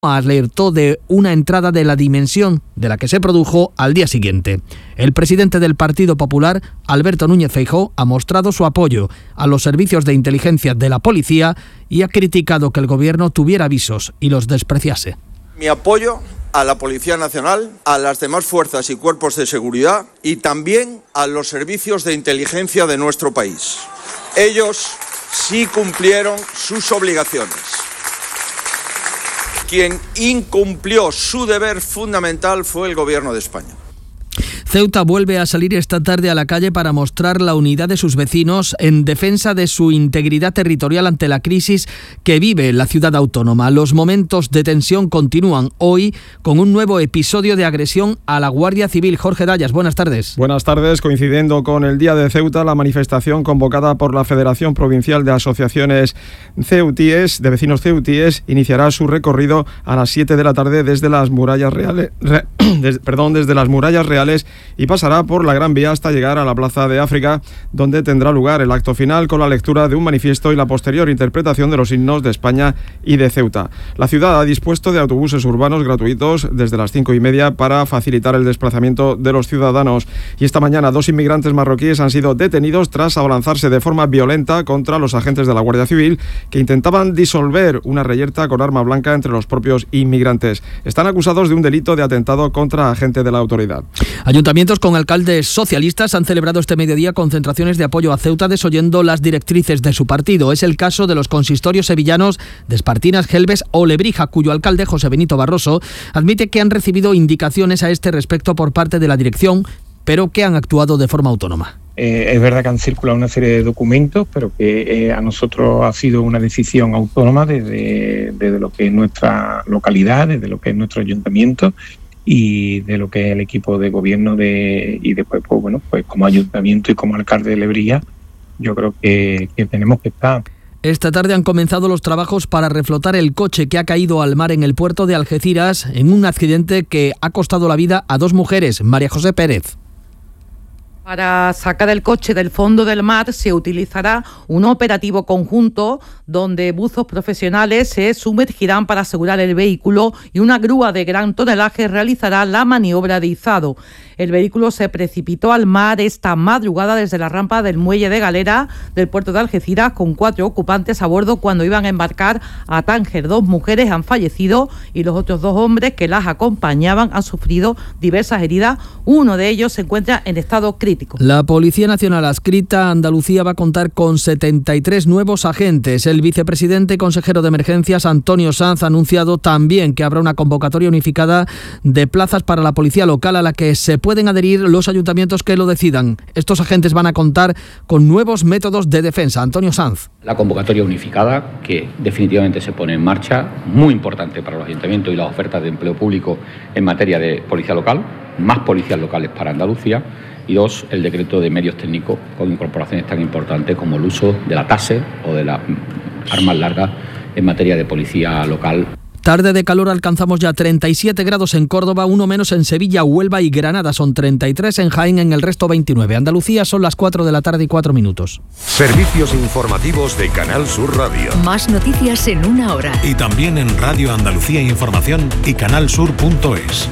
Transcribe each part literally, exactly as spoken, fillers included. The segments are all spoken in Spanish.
alertó de una entrada de la dimensión de la que se produjo al día siguiente. El presidente del Partido Popular, Alberto Núñez Feijóo, ha mostrado su apoyo a los servicios de inteligencia de la policía y ha criticado que el gobierno tuviera avisos y los despreciase. Mi apoyo a la Policía Nacional, a las demás fuerzas y cuerpos de seguridad y también a los servicios de inteligencia de nuestro país. Ellos sí cumplieron sus obligaciones. Quien incumplió su deber fundamental fue el Gobierno de España. Ceuta vuelve a salir esta tarde a la calle para mostrar la unidad de sus vecinos en defensa de su integridad territorial ante la crisis que vive la ciudad autónoma. Los momentos de tensión continúan hoy con un nuevo episodio de agresión a la Guardia Civil. Jorge Dallas, buenas tardes. Buenas tardes. Coincidiendo con el Día de Ceuta, la manifestación convocada por la Federación Provincial de Asociaciones Ceutíes, de Vecinos Ceutíes, iniciará su recorrido a las siete de la tarde desde las murallas reales, re, des, perdón, desde las murallas reales y pasará por la Gran Vía hasta llegar a la Plaza de África, donde tendrá lugar el acto final con la lectura de un manifiesto y la posterior interpretación de los himnos de España y de Ceuta. La ciudad ha dispuesto de autobuses urbanos gratuitos desde las cinco y media para facilitar el desplazamiento de los ciudadanos. Y esta mañana dos inmigrantes marroquíes han sido detenidos tras abalanzarse de forma violenta contra los agentes de la Guardia Civil que intentaban disolver una reyerta con arma blanca entre los propios inmigrantes. Están acusados de un delito de atentado contra agente de la autoridad. Ayuntamientos con alcaldes socialistas han celebrado este mediodía concentraciones de apoyo a Ceuta desoyendo las directrices de su partido. Es el caso de los consistorios sevillanos de Espartinas, Gelbes o Lebrija, cuyo alcalde, José Benito Barroso, admite que han recibido indicaciones a este respecto por parte de la dirección, pero que han actuado de forma autónoma. Eh, es verdad que han circulado una serie de documentos, pero que eh, a nosotros ha sido una decisión autónoma desde, desde lo que es nuestra localidad, desde lo que es nuestro ayuntamiento y de lo que es el equipo de gobierno de y después pues bueno pues como ayuntamiento y como alcalde de Lebrija yo creo que, que tenemos que estar. Esta tarde han comenzado los trabajos para reflotar el coche que ha caído al mar en el puerto de Algeciras en un accidente que ha costado la vida a dos mujeres. María José Pérez. Para sacar el coche del fondo del mar se utilizará un operativo conjunto donde buzos profesionales se sumergirán para asegurar el vehículo y una grúa de gran tonelaje realizará la maniobra de izado. El vehículo se precipitó al mar esta madrugada desde la rampa del muelle de Galera del puerto de Algeciras con cuatro ocupantes a bordo cuando iban a embarcar a Tánger. Dos mujeres han fallecido y los otros dos hombres que las acompañaban han sufrido diversas heridas. Uno de ellos se encuentra en estado crítico. La Policía Nacional adscrita a Andalucía va a contar con setenta y tres nuevos agentes. El vicepresidente y consejero de Emergencias, Antonio Sanz, ha anunciado también que habrá una convocatoria unificada de plazas para la policía local a la que se pueden adherir los ayuntamientos que lo decidan. Estos agentes van a contar con nuevos métodos de defensa. Antonio Sanz. La convocatoria unificada que definitivamente se pone en marcha, muy importante para los ayuntamientos y las ofertas de empleo público en materia de policía local, más policías locales para Andalucía. Y dos, el decreto de medios técnicos con incorporaciones tan importantes como el uso de la TASE o de las armas largas en materia de policía local. Tarde de calor, alcanzamos ya treinta y siete grados en Córdoba, uno menos en Sevilla, Huelva y Granada. Son treinta y tres en Jaén, en el resto veintinueve. Andalucía son las cuatro de la tarde y cuatro minutos. Servicios informativos de Canal Sur Radio. Más noticias en una hora. Y también en Radio Andalucía Información y canalsur punto es.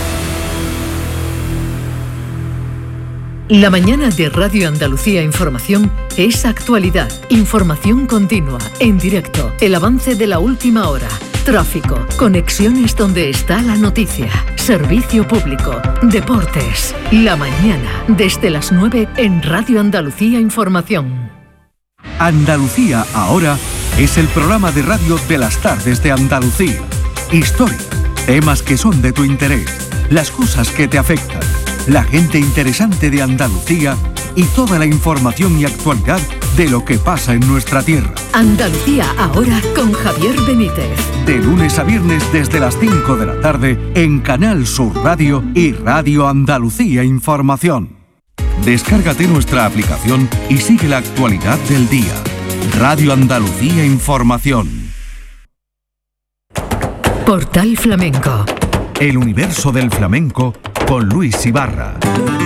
La mañana de Radio Andalucía Información es actualidad, información continua, en directo, el avance de la última hora, tráfico, conexiones donde está la noticia, servicio público, deportes. La mañana, desde las nueve en Radio Andalucía Información. Andalucía ahora es el programa de radio de las tardes de Andalucía. Historia, temas que son de tu interés, las cosas que te afectan, la gente interesante de Andalucía y toda la información y actualidad de lo que pasa en nuestra tierra. Andalucía ahora con Javier Benítez. De lunes a viernes desde las cinco de la tarde en Canal Sur Radio y Radio Andalucía Información. Descárgate nuestra aplicación y sigue la actualidad del día. Radio Andalucía Información. Portal Flamenco. El universo del flamenco con Luis Ibarra.